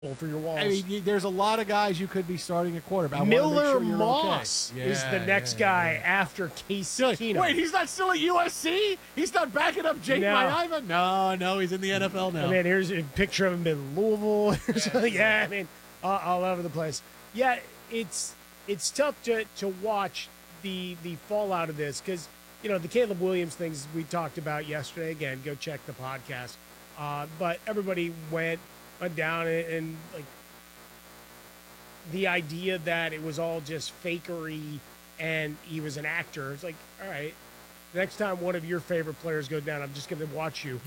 for your walls. I mean, there's a lot of guys you could be starting at quarterback. Miller Sure Moss okay. is the next guy after Case Keenum. Wait, he's not still at USC? He's not backing up Jake Ivan? No, he's in the NFL now. I mean, here's a picture of him in Louisville. I mean, all over the place. Yeah, it's tough to watch the fallout of this because, the Caleb Williams things we talked about yesterday. Again, go check the podcast. But everybody went down and like the idea that it was all just fakery and he was an actor. It's like, all right, next time one of your favorite players goes down, I'm just going to watch you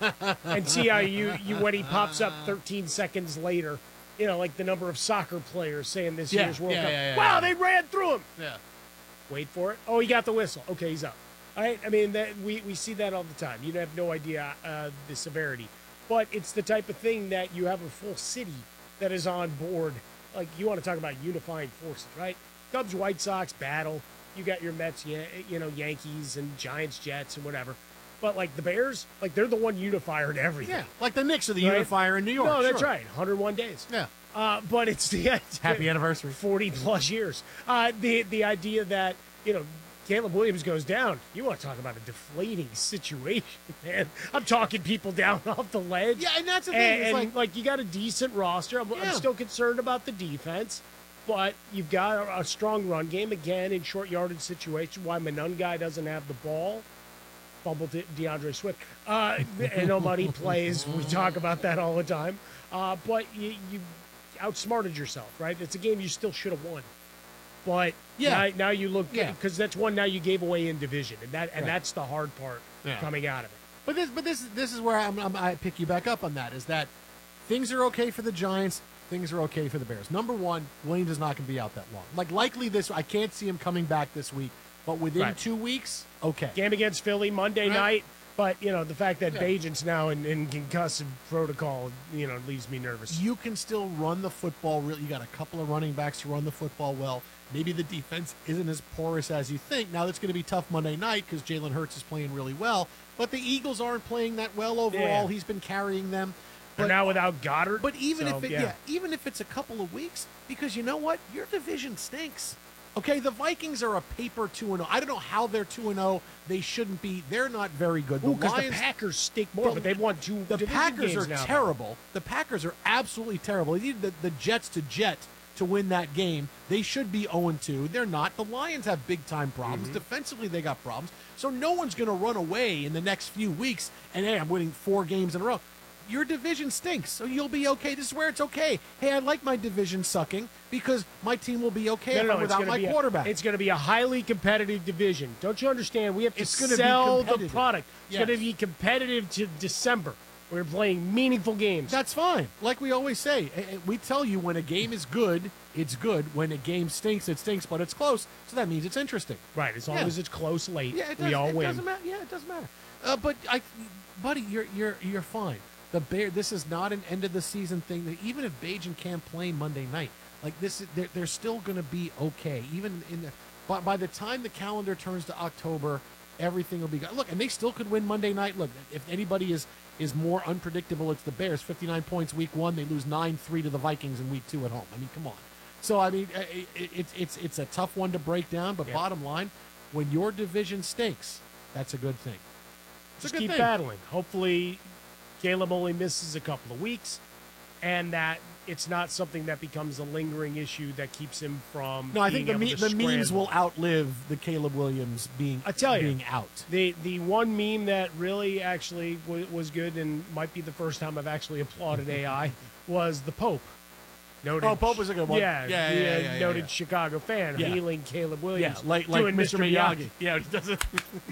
and see how you when he pops up 13 seconds later, like the number of soccer players saying this year's World Cup. Wow, they ran through him. Yeah. Wait for it. Oh, he got the whistle. Okay, he's up. All right. I mean, we see that all the time. You have no idea the severity. But it's the type of thing that you have a full city that is on board. Like, you want to talk about unifying forces, right? Cubs, White Sox, battle. You got your Mets, Yankees and Giants, Jets, and whatever. But, like, the Bears, like, they're the one unifier to everything. Yeah, like the Knicks are the unifier in New York. No, that's right. 101 days. Yeah. But it's the happy anniversary. 40-plus years. The idea that, Caleb Williams goes down. You want to talk about a deflating situation, man. I'm talking people down off the ledge. Yeah, and that's the thing. And like you got a decent roster. I'm still concerned about the defense, but you've got a strong run game, again, in short yardage situations. Why Monangai doesn't have the ball. Fumbled to DeAndre Swift. And nobody plays. We talk about that all the time. But you outsmarted yourself, right? It's a game you still should have won. But now you look because that's one now you gave away in division, and that's the hard part coming out of it. But this is where I pick you back up on that is that things are okay for the Giants, things are okay for the Bears. Number one, Williams is not going to be out that long. Like likely I can't see him coming back this week, but within 2 weeks, okay. Game against Philly Monday night. But, the fact that Bagent's now in concussive protocol, leaves me nervous. You can still run the football. You got a couple of running backs who run the football well. Maybe the defense isn't as porous as you think. Now, it's going to be tough Monday night because Jalen Hurts is playing really well. But the Eagles aren't playing that well overall. Yeah. He's been carrying them. But now without Goddard. But even if it's a couple of weeks, because you know what? Your division stinks. Okay, the Vikings are a paper 2-0. I don't know how they're 2-0. They shouldn't be. They're not very good. Because the Packers stink more, but they've won two. The Packers are now, terrible. The Packers are absolutely terrible. They need the Jets to win that game. They should be 0-2. They're not. The Lions have big-time problems. Mm-hmm. Defensively, they got problems. So no one's going to run away in the next few weeks and, hey, I'm winning 4 games in a row. Your division stinks, so you'll be okay. This is where it's okay. Hey, I like my division sucking because my team will be okay without my quarterback. It's going to be a highly competitive division. Don't you understand? We have to sell the product. It's going to be competitive to December. We're playing meaningful games. That's fine. Like we always say, we tell you when a game is good, it's good. When a game stinks, it stinks, but it's close. So that means it's interesting. Right, as long as it's close late, we all win. Doesn't matter. Yeah, it doesn't matter. But buddy, you're fine. The Bear. This is not an end of the season thing. That even if Bagent can't play Monday night, like this, they're still going to be okay. Even by the time the calendar turns to October, everything will be good. Look, and they still could win Monday night. Look, if anybody is more unpredictable, it's the Bears. 59 points week 1, they lose 9-3 to the Vikings in week 2 at home. I mean, come on. So I mean, it's a tough one to break down. But bottom line, when your division stinks, that's a good thing. Just keep battling. Hopefully, Caleb only misses a couple of weeks, and that it's not something that becomes a lingering issue that keeps him from. No, I think the memes will outlive the Caleb Williams being out. The one meme that really actually was good and might be the first time I've actually applauded AI was the Pope. Noted, Pope was a good one. Noted Chicago fan hailing Caleb Williams. Yeah, like Mr. Miyagi. Yeah, he doesn't.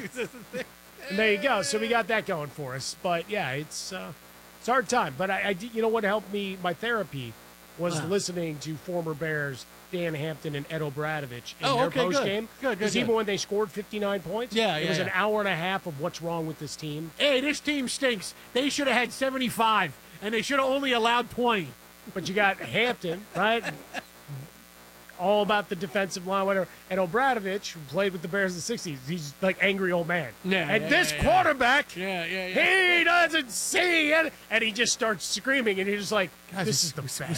And there you go. So we got that going for us. But yeah, it's a hard time. But I you know what helped me? My therapy was listening to former Bears Dan Hampton and Ed O'Bradovich in their post game. Because even when they scored 59 points, it was an hour and a half of what's wrong with this team. Hey, this team stinks. They should have had 75, and they should have only allowed 20. But you got Hampton, right? all about the defensive line, whatever. And Obradovich, who played with the Bears in the 60s, he's like angry old man. And this quarterback, he doesn't see it. And he just starts screaming, and he's just like, this is the best.